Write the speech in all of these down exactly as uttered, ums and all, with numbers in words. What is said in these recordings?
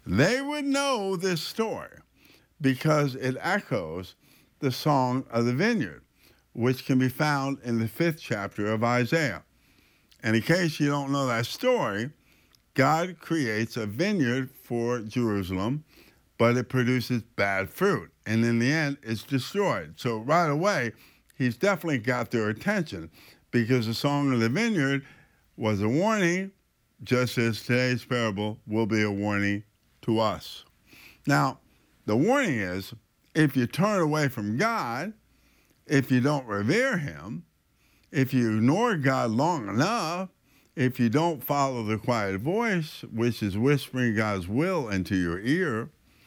they would know this story because it echoes the Song of the Vineyard, which can be found in the fifth chapter of Isaiah. And in case you don't know that story, God creates a vineyard for Jerusalem, but it produces bad fruit. And in the end, it's destroyed. So right away, he's definitely got their attention because the Song of the Vineyard was a warning, just as today's parable will be a warning to us. Now, the warning is, if you turn away from God, if you don't revere him, if you ignore God long enough, if you don't follow the quiet voice, which is whispering God's will into your ear,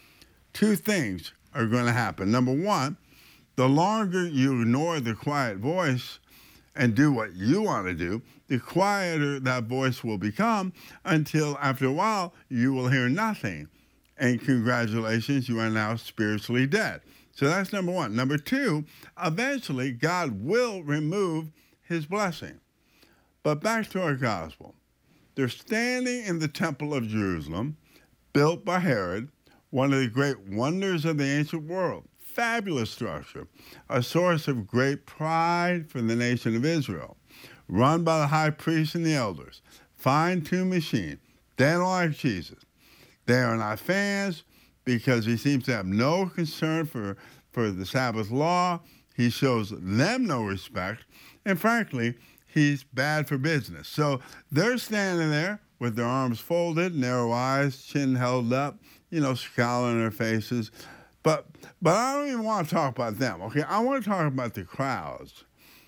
two things are going to happen. Number one, the longer you ignore the quiet voice and do what you want to do, the quieter that voice will become until after a while you will hear nothing. And congratulations, you are now spiritually dead. So that's number one. Number two, eventually God will remove his blessing. But back to our gospel. They're standing in the temple of Jerusalem, built by Herod, one of the great wonders of the ancient world. Fabulous structure, a source of great pride for the nation of Israel. Run by the high priest and the elders. Fine-tuned machine. They don't like Jesus. They are not fans because he seems to have no concern for, for the Sabbath law. He shows them no respect. And frankly, he's bad for business. So they're standing there with their arms folded, narrow eyes, chin held up, you know, scowl on their faces. But, but I don't even want to talk about them, okay? I want to talk about the crowds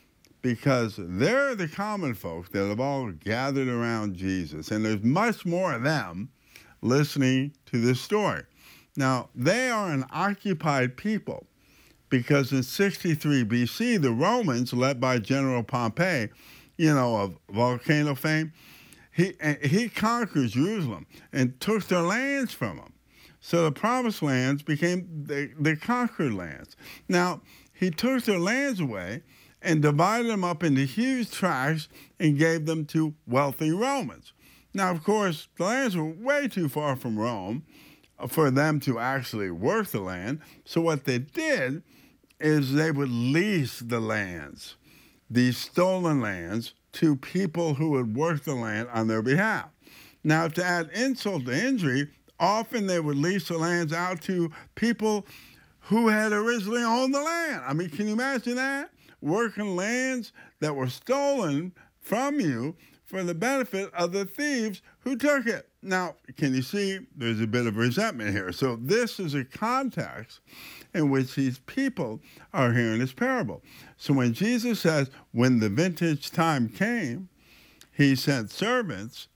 because they're the common folk that have all gathered around Jesus. And there's much more of them listening to this story. Now, they are an occupied people because in sixty-three B C, the Romans, led by General Pompey, you know, of volcano fame, he, he conquered Jerusalem and took their lands from them. So the promised lands became the, the conquered lands. Now, he took their lands away and divided them up into huge tracts and gave them to wealthy Romans. Now, of course, the lands were way too far from Rome for them to actually work the land. So what they did is they would lease the lands, these stolen lands, to people who would work the land on their behalf. Now, to add insult to injury, often they would lease the lands out to people who had originally owned the land. I mean, can you imagine that? Working lands that were stolen from you for the benefit of the thieves who took it. Now, can you see there's a bit of resentment here? So this is a context in which these people are hearing this parable. So when Jesus says, when the vintage time came, he sent servants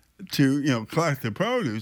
to, you know, collect the produce,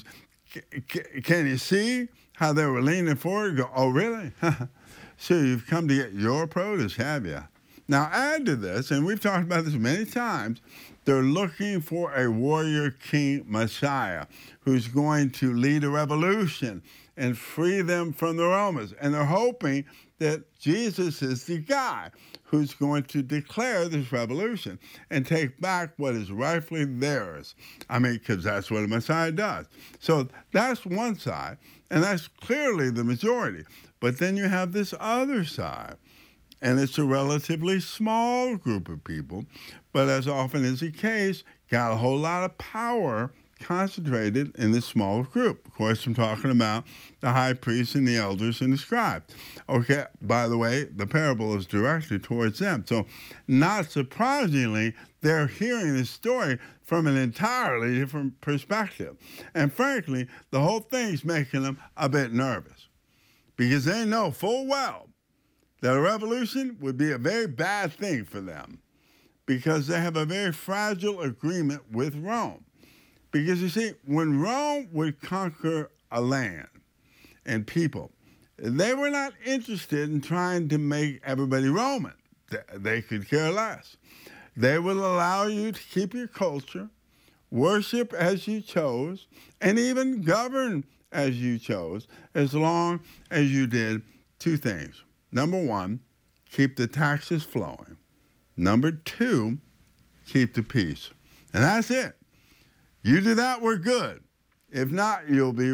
can you see how they were leaning forward and go, oh, really? So you've come to get your produce, have you? Now, add to this, and we've talked about this many times, they're looking for a warrior king Messiah who's going to lead a revolution and free them from the Romans. And they're hoping that Jesus is the guy who's going to declare this revolution and take back what is rightfully theirs. I mean, because that's what a Messiah does. So that's one side, and that's clearly the majority. But then you have this other side, and it's a relatively small group of people, but as often is the case, got a whole lot of power concentrated in this small group. Of course, I'm talking about the high priests and the elders and the scribes. Okay, by the way, the parable is directed towards them. So not surprisingly, they're hearing this story from an entirely different perspective. And frankly, the whole thing's making them a bit nervous because they know full well that a revolution would be a very bad thing for them because they have a very fragile agreement with Rome. Because you see, when Rome would conquer a land and people, they were not interested in trying to make everybody Roman. They could care less. They would allow you to keep your culture, worship as you chose, and even govern as you chose, as long as you did two things. Number one, keep the taxes flowing. Number two, keep the peace. And that's it. You do that, we're good. If not, you'll be